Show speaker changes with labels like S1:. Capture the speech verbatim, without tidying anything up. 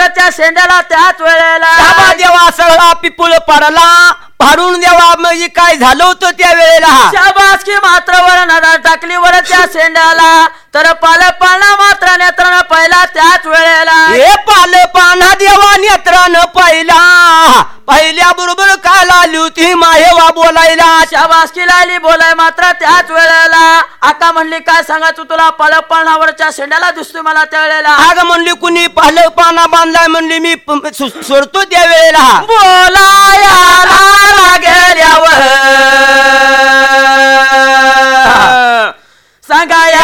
S1: वरच्या शेंड्याला त्याच वेळेला
S2: शाबा देवा सगळा पिपुळ पडला पाडून देवा म्हणजे काय झालं होतं त्या वेळेला
S1: शाबास की मात्र वर नजर टाकली वरच्या शेंड्याला तर पाल पाना मात्र नेत्रानं पहिला त्याच वेळेला
S2: हे पाल पाना देवा नेत्रानं पहिला पहिल्या बरोबर काय लाली होती माहेवा बोलायला
S1: शाबास की लाली बोलाय मात्र त्याच वेळेला आता म्हणली काय सांगायचं तुला पाल पानावरच्या शेंड्याला दिसतोय मला त्या वेळेला
S2: अग म्हणली कुणी पाल पाना बांधलाय म्हणली मी प- सो- सोडतो त्या वेळेला
S1: बोलाया गेल्यावर